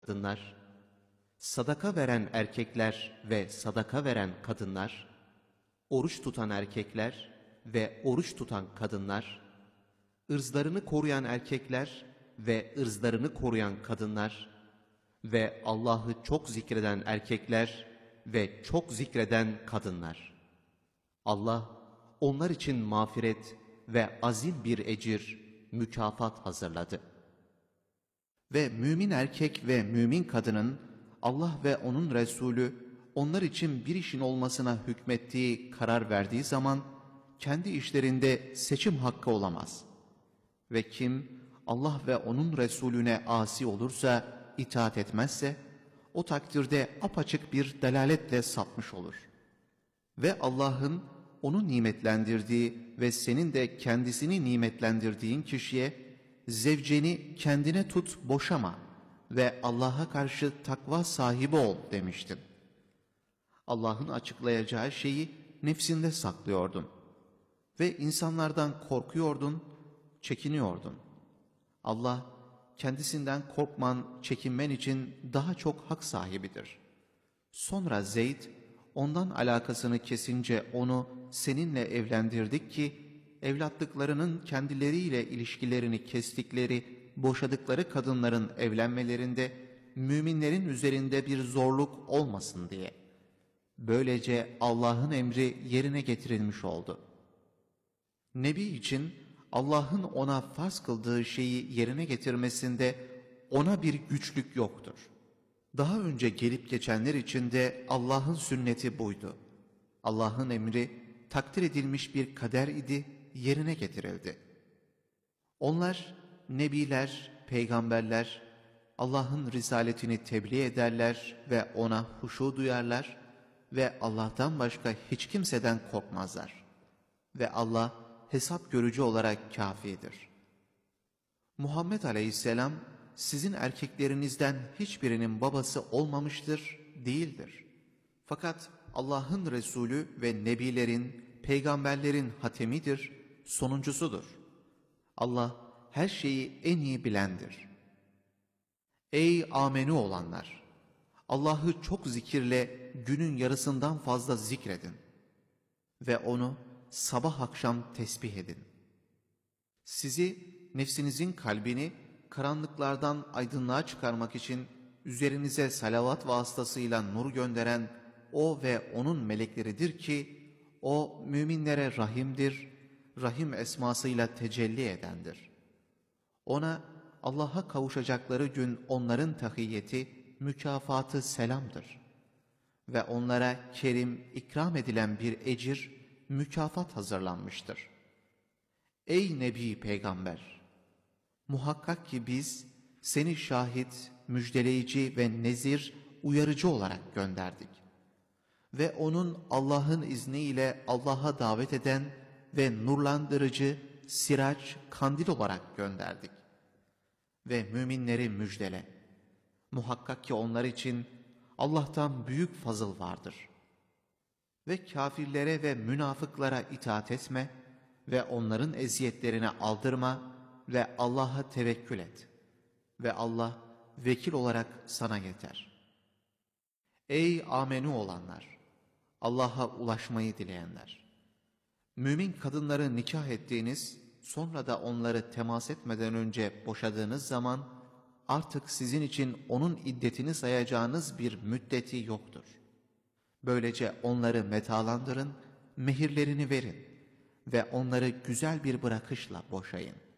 kadınlar, sadaka veren erkekler ve sadaka veren kadınlar, oruç tutan erkekler ve oruç tutan kadınlar, ırzlarını koruyan erkekler ve ırzlarını koruyan kadınlar ve Allah'ı çok zikreden erkekler ve çok zikreden kadınlar. Allah onlar için mağfiret ve azim bir ecir, mükafat hazırladı. Ve mümin erkek ve mümin kadının Allah ve onun Resulü onlar için bir işin olmasına hükmettiği, karar verdiği zaman kendi işlerinde seçim hakkı olamaz. Ve kim Allah ve onun Resulüne asi olursa, itaat etmezse, o takdirde apaçık bir delaletle sapmış olur. Ve Allah'ın onu nimetlendirdiği ve senin de kendisini nimetlendirdiğin kişiye, zevceni kendine tut, boşama ve Allah'a karşı takva sahibi ol demiştin. Allah'ın açıklayacağı şeyi nefsinde saklıyordun ve insanlardan korkuyordun, çekiniyordun. Allah kendisinden korkman, çekinmen için daha çok hak sahibidir. Sonra Zeyd ondan alakasını kesince onu seninle evlendirdik ki evlatlıklarının kendileriyle ilişkilerini kestikleri, boşadıkları kadınların evlenmelerinde müminlerin üzerinde bir zorluk olmasın diye. Böylece Allah'ın emri yerine getirilmiş oldu. Nebi için Allah'ın ona farz kıldığı şeyi yerine getirmesinde ona bir güçlük yoktur. Daha önce gelip geçenler için de Allah'ın sünneti buydu. Allah'ın emri takdir edilmiş bir kader idi, yerine getirildi. Onlar, nebiler, peygamberler, Allah'ın risaletini tebliğ ederler ve ona huşu duyarlar ve Allah'tan başka hiç kimseden korkmazlar. Ve Allah hesap görücü olarak kâfidir. Muhammed Aleyhisselam, sizin erkeklerinizden hiçbirinin babası olmamıştır, değildir. Fakat Allah'ın Resulü ve nebilerin, peygamberlerin hatemidir, sonuncusudur. Allah her şeyi en iyi bilendir. Ey amenü olanlar! Allah'ı çok zikirle günün yarısından fazla zikredin ve onu sabah akşam tesbih edin. Sizi, nefsinizin kalbini karanlıklardan aydınlığa çıkarmak için üzerinize salavat vasıtasıyla nur gönderen o ve onun melekleridir ki, o müminlere rahimdir, rahim esmasıyla tecelli edendir. Ona, Allah'a kavuşacakları gün onların tahiyyeti, mükafatı selamdır. Ve onlara kerim, ikram edilen bir ecir, mükafat hazırlanmıştır. Ey Nebi Peygamber! Muhakkak ki biz seni şahit, müjdeleyici ve nezir, uyarıcı olarak gönderdik. Ve onun Allah'ın izniyle Allah'a davet eden ve nurlandırıcı, siraç, kandil olarak gönderdik. Ve müminleri müjdele. Muhakkak ki onlar için Allah'tan büyük fazıl vardır. Ve kâfirlere ve münafıklara itaat etme ve onların eziyetlerine aldırma ve Allah'a tevekkül et. Ve Allah vekil olarak sana yeter. Ey amenü olanlar! Allah'a ulaşmayı dileyenler! Mümin kadınları nikah ettiğiniz, sonra da onları temas etmeden önce boşadığınız zaman, artık sizin için onun iddetini sayacağınız bir müddeti yoktur. Böylece onları metalandırın, mehirlerini verin ve onları güzel bir bırakışla boşayın.